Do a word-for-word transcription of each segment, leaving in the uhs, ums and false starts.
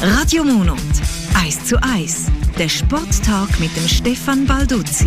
Radio Monat. eins zu eins. Der Sporttag mit dem Stefan Balduzzi.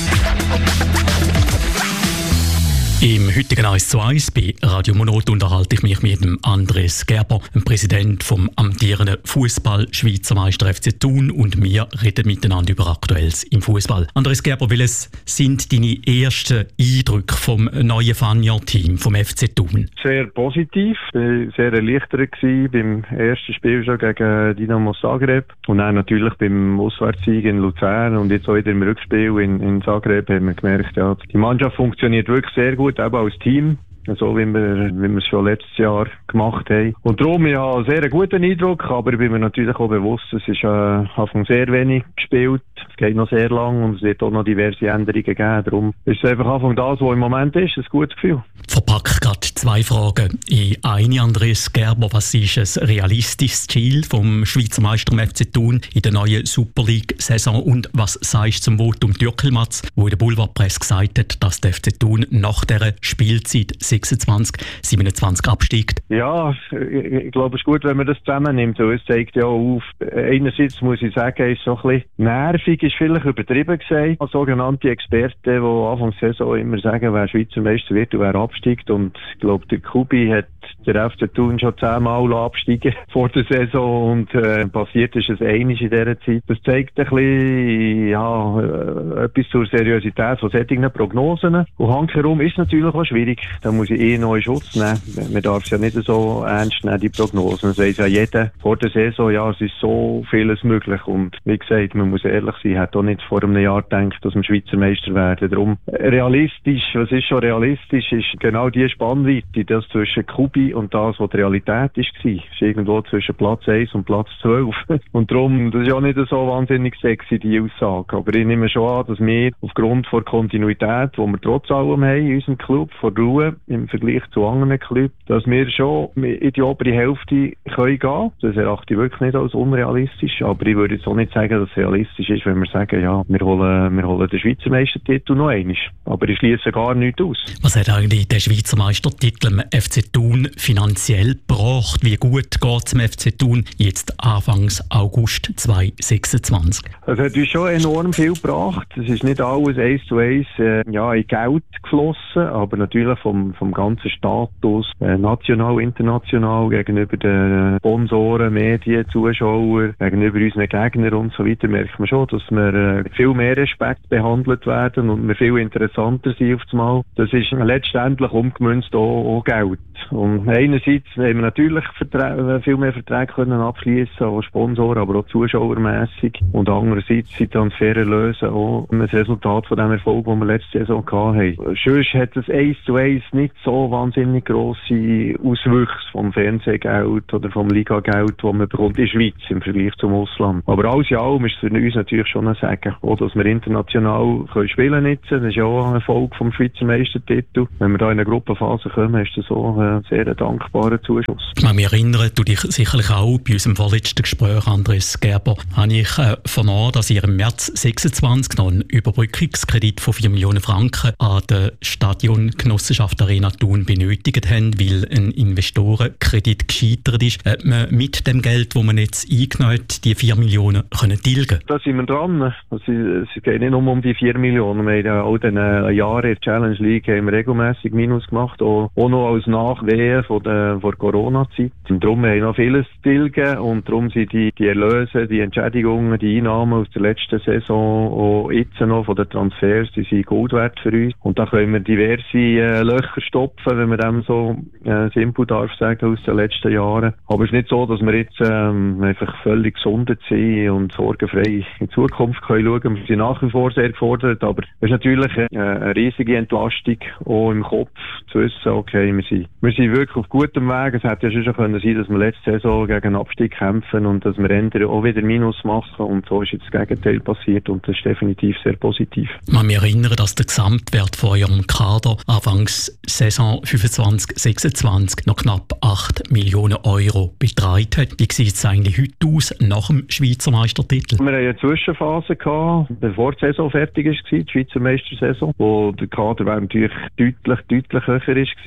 Im heutigen eins zu eins bei Radio Monat unterhalte ich mich mit dem Andres Gerber, dem Präsident vom amtierenden Fußball-Schweizer Meister F C Thun, und wir reden miteinander über Aktuelles im Fußball. Andres Gerber, welches sind deine ersten Eindrücke vom neuen Fania-Team vom F C Thun? Sehr positiv. Ich war sehr erleichtert beim ersten Spiel schon gegen Dinamo Zagreb und dann natürlich beim Auswärtssieg in Luzern und jetzt auch wieder im Rückspiel in, in Zagreb haben wir gemerkt, ja, die Mannschaft funktioniert wirklich sehr gut. Eben als Team, so wie wir, wie wir es schon letztes Jahr gemacht haben. Und darum, ich habe einen sehr guten Eindruck, aber ich bin mir natürlich auch bewusst, es ist äh, Anfang sehr wenig gespielt, es geht noch sehr lang und es wird auch noch diverse Änderungen geben. Darum ist es einfach Anfang das, was im Moment ist, ein gutes Gefühl. Verpack gerade zwei Fragen in eine. Andres Gerber, was ist ein realistisches Ziel vom Schweizer Meister F C Thun in der neuen Super League-Saison, und was sagst du zum Votum Dürkelmatz, wo in der Boulevardpresse gesagt hat, dass der F C Thun nach dieser Spielzeit sechsundzwanzig siebenundzwanzig absteigt? Ja, ich, ich glaube, es ist gut, wenn man das zusammennimmt. Es zeigt ja auch auf, einerseits muss ich sagen, ist so ein bisschen nervig, ist vielleicht übertrieben gesagt. Sogenannte Experten, die Anfang der Saison immer sagen, wer Schweizer Meister wird und wer absteigt. Und ich glaube, der Kubi hat der F C Thun schon zehnmal absteigen vor der Saison und äh, passiert ist es einig in dieser Zeit. Das zeigt ein bisschen, ja, äh, etwas zur Seriosität von solchen Prognosen. Und handherum ist es natürlich auch schwierig. Da muss ich eh noch in Schutz nehmen. Man darf es ja nicht so ernst nehmen, die Prognosen. Das weiss ja jeder vor der Saison, ja, es ist so vieles möglich. Und wie gesagt, man muss ehrlich sein, hat auch nicht vor einem Jahr gedacht, dass wir Schweizer Meister werden. Darum realistisch, was ist schon realistisch, ist genau die Spannweite, das zwischen Kubi und das, was die Realität ist, war. Ist irgendwo zwischen Platz eins und Platz zwölf. Und darum, das ist ja nicht so wahnsinnig sexy, die Aussage. Aber ich nehme schon an, dass wir aufgrund der Kontinuität, die wir trotz allem haben in unserem Club, von Ruhe im Vergleich zu anderen Clubs, dass wir schon in die obere Hälfte können gehen. Das erachte ich wirklich nicht als unrealistisch. Aber ich würde jetzt auch nicht sagen, dass es realistisch ist, wenn wir sagen, ja, wir holen, wir holen den Schweizer Meistertitel noch einmal. Aber ich schließe gar nichts aus. Was hat eigentlich der Schweizer Meistertitel im F C Thun finanziell gebracht? Wie gut geht es dem F C Thun jetzt Anfangs August zweitausendsechsundzwanzig? Es hat uns schon enorm viel gebracht. Es ist nicht alles eins zu eins äh, ja, in Geld geflossen, aber natürlich vom, vom ganzen Status, äh, national, international, gegenüber den Sponsoren, Medien, Zuschauern, gegenüber unseren Gegnern und so weiter, merkt man schon, dass wir äh, viel mehr Respekt behandelt werden und wir viel interessanter sind auf das Mal. Das ist letztendlich umgemünzt auch, auch Geld. Und einerseits haben wir natürlich Verträ- viel mehr Verträge können abschließen, auch Sponsoren, aber auch zuschauermässig. Und andererseits sind Transfererlöse auch ein Resultat von dem Erfolg, den wir letzte Saison hatten. Sonst hat es eins zu eins nicht so wahnsinnig grosse Auswüchse vom Fernsehgeld oder vom Ligageld, das man bekommt in der Schweiz im Vergleich zum Ausland. Aber alles in allem ist es für uns natürlich schon ein Sagen, auch dass wir international können spielen können. Das ist ja auch ein Erfolg vom Schweizer Meistertitel. Wenn wir da in eine Gruppenphase kommen, ist das auch ein sehr dankbarer Zuschuss. Ich kann mich erinnern, du dich sicherlich auch bei unserem vorletzten Gespräch, Andres Gerber, habe ich äh, vernommen, dass ihr im März sechsundzwanzig noch einen Überbrückungskredit von vier Millionen Franken an der Stadiongenossenschaft Arena Thun benötigt haben, weil ein Investorenkredit gescheitert ist. Hat man mit dem Geld, das man jetzt eingenommen hat, die vier Millionen können tilgen? Da sind wir dran. Es geht nicht nur um die vier Millionen. Wir haben ja all den Jahren in der Challenge League haben wir regelmässig Minus gemacht, auch, auch noch als Nachwehe von der, von der Corona-Zeit. Und darum haben wir noch vieles zu tilgen und darum sind die, die Erlöse, die Entschädigungen, die Einnahmen aus der letzten Saison, auch jetzt noch von den Transfers, die sind Gold wert für uns. Und da können wir diverse äh, Löcher stopfen, wenn man dem so äh, simpel darf sagen, aus den letzten Jahren. Aber es ist nicht so, dass wir jetzt ähm, einfach völlig gesundet sind und sorgenfrei in Zukunft können schauen. Wir sind nach wie vor sehr gefordert, aber es ist natürlich äh, eine riesige Entlastung, auch im Kopf zu wissen, okay, wir sind, wir sind wirklich auf gutem Weg. Es hätte ja schon können sein, dass wir letzte Saison gegen einen Abstieg kämpfen und dass wir ändern auch wieder Minus machen, und so ist jetzt das Gegenteil passiert und das ist definitiv sehr positiv. Man mich erinnern, dass der Gesamtwert von eurem Kader anfangs Saison fünfundzwanzig sechsundzwanzig noch knapp acht Millionen Euro betragen hat. Wie sieht es eigentlich heute aus nach dem Schweizer Meistertitel? Wir hatten eine Zwischenphase gehabt, bevor die Saison fertig war, die Schweizer Meistersaison, wo der Kader natürlich deutlich, deutlich höher war.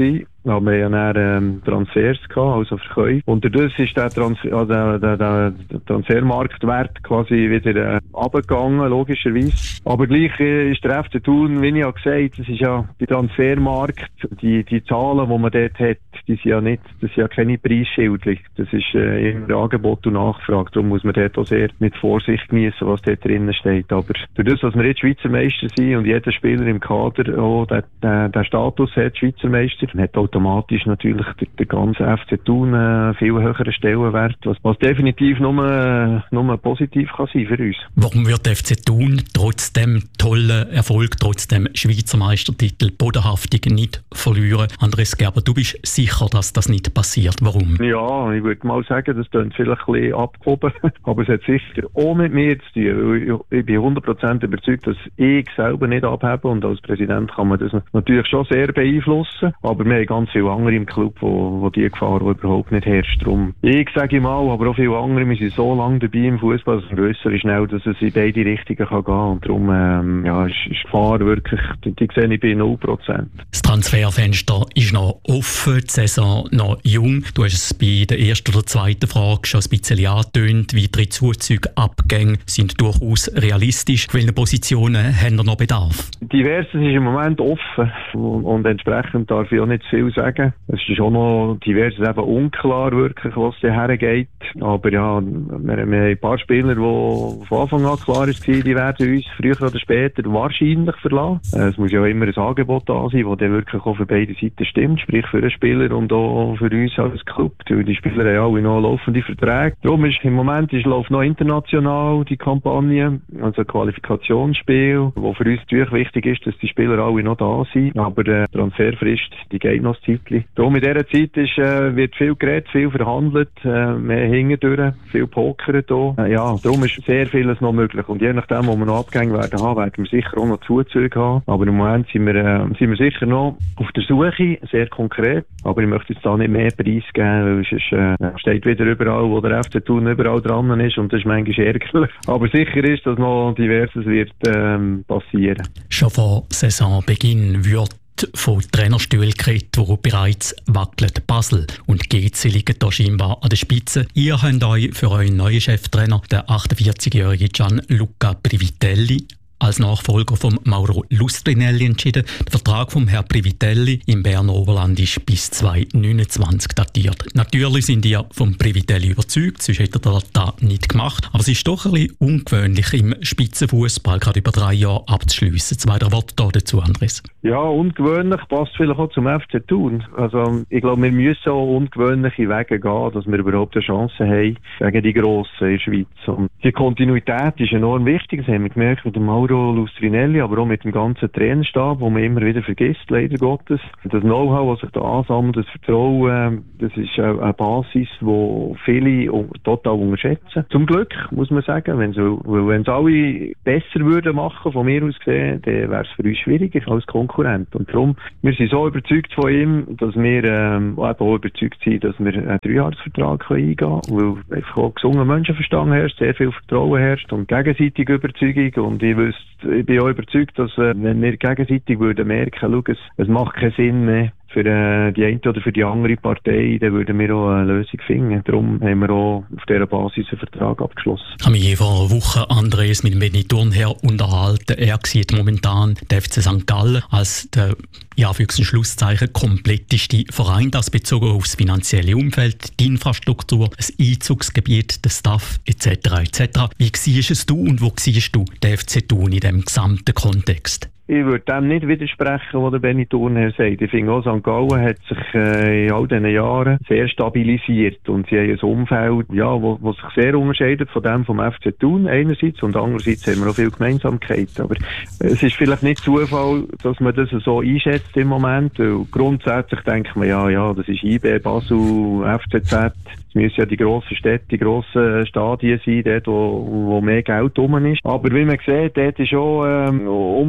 Aber wir haben ja dann ähm, Transfers gehabt, also Verkäufe. Und dadurch ist der, Transfer, äh, der, der, der, der Transfermarktwert quasi wieder äh, runtergegangen, logischerweise. Aber gleich äh, ist der F C Thun, wie ich ja gesagt, das ist ja der Transfermarkt, die, die Zahlen, die man dort hat, die sind ja nicht, das sind ja keine Preisschilder. Das ist äh, immer Angebot und Nachfrage. Darum muss man dort auch sehr mit Vorsicht genießen, was dort drinnen steht. Aber durch das, dass wir jetzt Schweizer Meister sind und jeder Spieler im Kader auch den, den, den Status hat, Schweizer Meister, hat automatisch natürlich der, der ganze F C Thun äh, viel höheren Stellenwert, was, was definitiv nur, nur positiv kann sein für uns. Warum wird der F C Thun trotz dem tollen Erfolg, trotz dem Schweizer Meistertitel bodenhaftig nicht verlieren? Andres Gerber, du bist sicher, dass das nicht passiert. Warum? Ja, ich würde mal sagen, das klingt vielleicht ein bisschen abgehoben, aber es hat sicher auch mit mir zu tun. Ich bin hundert Prozent überzeugt, dass ich selber nicht abhebe und als Präsident kann man das natürlich schon sehr beeinflussen, aber wir haben ganz viele andere im Club, wo, wo die Gefahr überhaupt nicht herrscht. Darum, ich sage mal, aber auch viele andere, wir sind so lange dabei im Fußball, dass wir wissen, wie schnell dass es in beide Richtungen kann gehen und darum ähm, ja, ist, ist Gefahr wirklich, die, die sehe ich bei null Prozent. Das Transferfenster ist noch offen, die Saison noch jung. Du hast es bei der ersten oder zweiten Frage schon ein bisschen angetönt. Weitere Zuzüge, Abgänge sind durchaus realistisch. Auf welchen Positionen haben wir noch Bedarf? Diverses ist im Moment offen und, und entsprechend darf ich auch nicht viel sagen. Es ist auch noch diverses eben unklar wirklich, was da hergeht. Aber ja, wir, wir haben ein paar Spieler, die von Anfang an klar ist, die werden uns früher oder später wahrscheinlich verlassen. Es muss ja immer ein Angebot da sein, das dann wirklich auch für beide Seiten stimmt, sprich für den Spieler und auch für uns als Club. Die Spieler haben alle noch laufende Verträge. Darum ist im Moment ist, läuft noch international die Kampagne, also ein Qualifikationsspiel, wo für uns natürlich wichtig ist, dass die Spieler alle noch da sind. Aber der Transferfrist, die geht noch ein Zeitchen. Darum in dieser Zeit ist, äh, wird viel geredet, viel verhandelt, äh, mehr hintendurch, viel pokert hier. Äh, ja, darum ist sehr vieles noch möglich. Und je nachdem, wo wir noch Abgänge werden haben, werden wir sicher auch noch Zuzüge haben. Aber im Moment sind wir, äh, sind wir sicher noch auf der Suche, sehr konkret. Aber ich möchte jetzt da nicht mehr Preis geben, weil es ist, äh, steht wieder überall, wo der F C Thun überall dran ist und das ist manchmal ärgerlich. Aber sicher ist, dass noch diverses wird ähm, passieren. Schon vor Saisonbeginn wird von Trainerstühlen geredet, die bereits wackelt. Basel und G C liegen da scheinbar an der Spitze. Ihr habt euch für euren neuen Cheftrainer, den achtundvierzigjährigen Gianluca Privitelli, als Nachfolger von Mauro Lustrinelli entschieden. Der Vertrag vom Herrn Privitelli im Berner Oberland ist bis zweitausendneunundzwanzig datiert. Natürlich sind ihr vom Privitelli überzeugt, sonst hätte er das nicht gemacht. Aber es ist doch ein bisschen ungewöhnlich, im Spitzenfußball gerade über drei Jahre abzuschliessen. Zwei, drei Worte da dazu, Andres. Ja, ungewöhnlich passt vielleicht auch zum F C Thun. Also ich glaube, wir müssen auch ungewöhnliche Wege gehen, dass wir überhaupt eine Chance haben gegen die Grossen in der Schweiz. Und die Kontinuität ist enorm wichtig. Das haben wir gemerkt mit dem Mauro Lustrinelli, aber auch mit dem ganzen Trainerstab, wo man immer wieder vergisst, leider Gottes. Das Know-how, das sich da ansammelt, das Vertrauen, das ist eine Basis, die viele total unterschätzen. Zum Glück, muss man sagen. Wenn es alle besser würden machen, von mir aus gesehen, dann wäre es für uns schwieriger als Konkurrent. Und darum, wir sind so überzeugt von ihm, dass wir ähm, auch überzeugt sind, dass wir einen Dreijahresvertrag eingehen können, weil einfach auch gesunder Menschenverstand herrscht, sehr viel Vertrauen herrscht und gegenseitige Überzeugung. Und ich wüsste, ich bin auch überzeugt, dass äh, wenn wir gegenseitig würden merken, schau, es, es macht keinen Sinn mehr für äh, die eine oder für die andere Partei, dann würden wir auch eine Lösung finden. Darum haben wir auch auf dieser Basis einen Vertrag abgeschlossen. Ich habe mich vor einer Woche, Andres, mit Benny Thurnherr unterhalten. Er sieht momentan den F C Sankt Gallen als der, ja, für ein Schlusszeichen, kompletteste Verein, das bezogen aufs finanzielle Umfeld, die Infrastruktur, das Einzugsgebiet, der Staff et cetera et cetera. Wie siehst du und wo siehst du den F C Thun in diesem gesamten Kontext? Ich würde dem nicht widersprechen, was der Benny Thurnherr sagt. Ich finde auch, Sankt Gallen hat sich äh, in all diesen Jahren sehr stabilisiert und sie haben ein Umfeld, ja, wo, wo sich sehr unterscheidet von dem vom F C Thun einerseits und andererseits haben wir auch viel Gemeinsamkeit. Aber es ist vielleicht nicht Zufall, dass man das so einschätzt im Moment. Weil grundsätzlich denkt man, ja, ja, das ist I B, Basel, F C Z. Es müssen ja die grossen Städte, die grossen Stadien sein, dort, wo, wo mehr Geld rum ist. Aber wie man sieht, dort ist auch ähm, umso mehr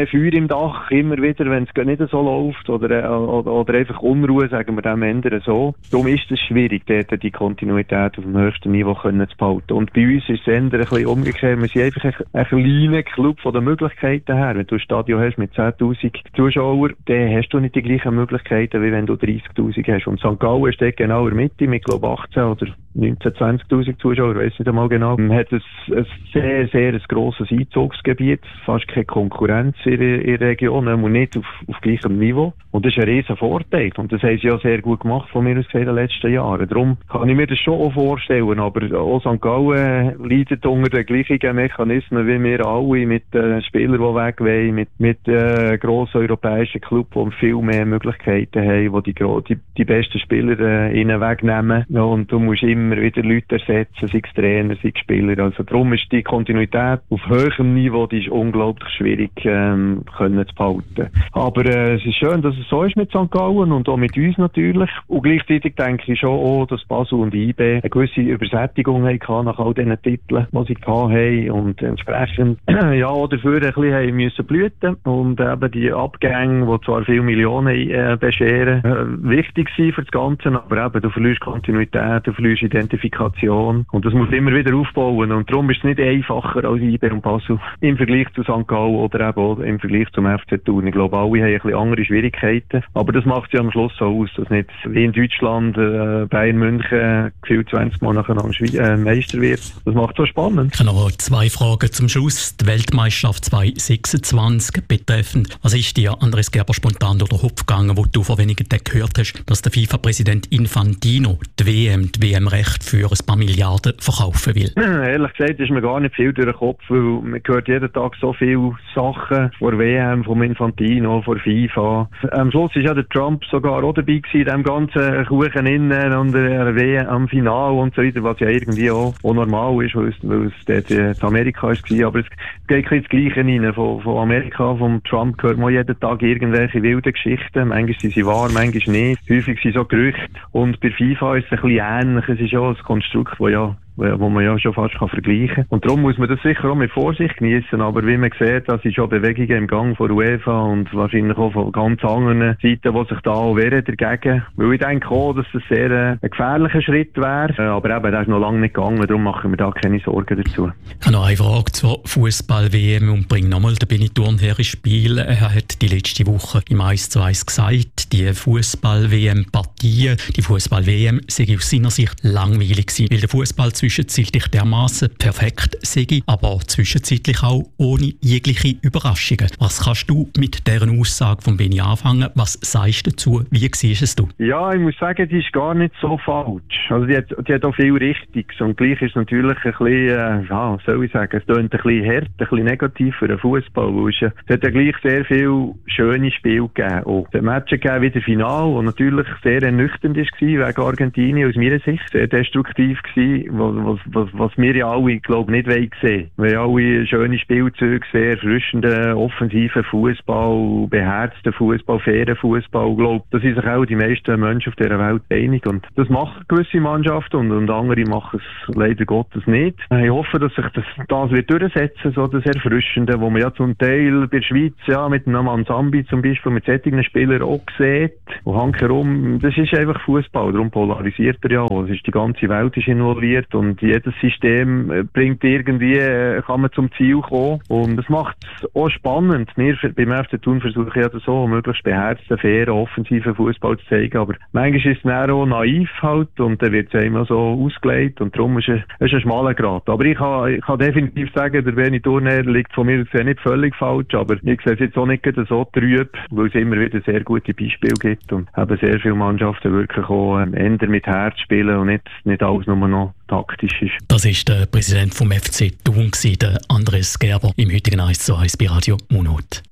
mehr Feuer im Dach, immer wieder, wenn es nicht so läuft, oder, oder, oder einfach Unruhe, sagen wir dem ändern so. Darum ist es schwierig, dort die Kontinuität auf dem höchsten Niveau können zu behalten. Und bei uns ist es eher ein bisschen umgekehrt. Wir sind einfach ein, ein kleiner Club von den Möglichkeiten her. Wenn du ein Stadion hast mit zehntausend Zuschauern, dann hast du nicht die gleichen Möglichkeiten, wie wenn du dreißigtausend hast. Und Sankt Gallen steht genau in der Mitte mit, glaube ich, achtzehn oder neunzehn, zwanzigtausend Zuschauer, ich weiss nicht einmal genau. Man hat ein, ein sehr, sehr ein grosses Einzugsgebiet, fast keine Konkurrenz in der Region, und nicht auf, auf gleichem Niveau. Und das ist ein riesen Vorteil. Und das haben sie ja sehr gut gemacht von mir aus gesehen in den letzten Jahren. Darum kann ich mir das schon auch vorstellen. Aber auch Sankt Gallen leidet unter den gleichen Mechanismen wie wir alle, mit den äh, Spielern, die weg wollen, mit, mit äh, grossen europäischen Clubs, die viel mehr Möglichkeiten haben, die die, die, die besten Spieler äh, ihnen wegnehmen. Ja, und du musst immer wieder Leute ersetzen, sei es Trainer, sei es Spieler. Also darum ist die Kontinuität auf höherem Niveau, die ist unglaublich schwierig ähm, können zu behalten. Aber äh, es ist schön, dass es so ist mit Sankt Gallen und auch mit uns natürlich. Und gleichzeitig denke ich schon auch, dass Basel und I B eine gewisse Übersättigung hatten nach all diesen Titeln, die sie hatten. Und entsprechend ja, auch dafür ein bisschen haben müssen blüten. Und eben die Abgänge, die zwar viele Millionen äh, bescheren, äh, wichtig sind für das Ganze, aber eben, du verlierst Kontinuität, du verlierst Identifikation. Und das muss immer wieder aufbauen. Und darum ist es nicht einfacher als I B und Basel im Vergleich zu Sankt Gallen oder eben auch im Vergleich zum F C Thun. Ich glaube, alle haben ein bisschen andere Schwierigkeiten. Aber das macht es ja am Schluss so aus, dass nicht wie in Deutschland äh, Bayern München gefühlt zwanzig Mal nacheinander äh, Meister wird. Das macht es so spannend. Ich habe noch zwei Fragen zum Schluss. Die Weltmeisterschaft zwanzig sechsundzwanzig betreffend. Was ist dir, Andres Gerber, spontan durch den Kopf gegangen, wo du vor wenigen Tagen gehört hast, dass der FIFA-Präsident Infantino die W M, die W M-Recht für ein paar Milliarden verkaufen will? Ehrlich gesagt ist mir gar nicht viel durch den Kopf, weil man hört jeden Tag so viele Sachen vor W M, vom Infantino, vor FIFA. Am Schluss ist ja der Trump sogar auch dabei gewesen, in dem ganzen Kuchen innen und der W M am Finale und so weiter, was ja irgendwie auch, auch normal ist, weil es, weil es dort in Amerika war. Aber es geht ein das Gleiche rein. Von, von Amerika, vom Trump hört man jeden Tag irgendwelche wilden Geschichten. Manchmal sind sie wahr, manchmal nicht. Häufig sind so Gerüchte. Und bei FIFA ist es ein bisschen ähnlich. Es ist ja ein Konstrukt, das ja wo man ja schon fast kann vergleichen kann. Und darum muss man das sicher auch mit Vorsicht genießen. Aber wie man sieht, da sind schon Bewegungen im Gang von UEFA und wahrscheinlich auch von ganz anderen Seiten, die sich da auch wehren dagegen. Weil ich denke auch, dass das sehr äh, ein gefährlicher Schritt wäre. Äh, aber eben, der ist noch lange nicht gegangen, darum machen wir da keine Sorgen dazu. Ich habe noch eine Frage zur Fußball-W M und bringe nochmal den Benny Thurnherr ins Spiel. Er hat die letzte Woche im eins zu eins gesagt, die Fußball-W M-Partie, die Fußball-W M sei aus seiner Sicht langweilig gewesen, weil der Fußball zwischenzeitlich dermaßen perfekt sei, aber zwischenzeitlich auch ohne jegliche Überraschungen. Was kannst du mit dieser Aussage von Benny anfangen? Was sagst du dazu? Wie siehst es du? Ja, ich muss sagen, die ist gar nicht so falsch. Also die hat, die hat auch viel Richtiges und gleich ist es natürlich ein bisschen, äh, ja, was soll ich sagen, es tönt ein bisschen hart, ein bisschen negativ für den Fußball, weil es, äh, es hat ja gleich sehr viele schöne Spiele gegeben. Auch. Es hat Matches gegeben wie der Finale, das natürlich sehr ernüchternd war wegen Argentinien aus meiner Sicht, sehr destruktiv war, Was, was, was wir ja alle, glaube ich, nicht wollen sehen. Wir haben alle schöne Spielzüge, sehr erfrischenden, offensiven Fußball, beherzten Fußball, fairen Fußball, glaube, da sind sich auch die meisten Menschen auf dieser Welt einig. Und das machen gewisse Mannschaften und, und andere machen es leider Gottes nicht. Ich hoffe, dass sich das, das wird durchsetzen, so das Erfrischende, wo man ja zum Teil bei der Schweiz, ja, mit einem Manzambi zum Beispiel, mit solchen Spielern auch sieht, und hankerum, das ist einfach Fußball, darum polarisiert er ja auch. Es ist die ganze Welt ist involviert und jedes System bringt irgendwie, kann man zum Ziel kommen. Und das macht es auch spannend. Wir beim F C Thun versuchen ja das so, möglichst beherzten, fairen, offensiven Fußball zu zeigen. Aber manchmal ist es dann auch naiv halt und dann wird es immer so ausgelegt und darum ist es ein, ein schmaler Grad. Aber ich kann, ich kann definitiv sagen, der Benny Thurnherr liegt von mir nicht völlig falsch, aber ich sehe es jetzt auch nicht so trüb, weil es immer wieder sehr gute Beispiele gibt und eben sehr viele Mannschaften wirklich auch ähm, eher mit Herz spielen und nicht, nicht alles nur noch taktisch ist. Das ist der Präsident vom F C Thun, der Andres Gerber, im heutigen eins zu eins bei Radio Monat.